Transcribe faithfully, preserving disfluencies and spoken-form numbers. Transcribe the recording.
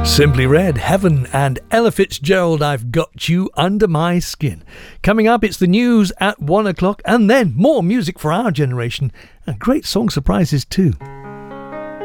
Simply Red, Heaven, and Ella Fitzgerald, I've Got You Under My Skin. Coming up, it's the news at one o'clock, and then more music for our generation, and great song surprises too.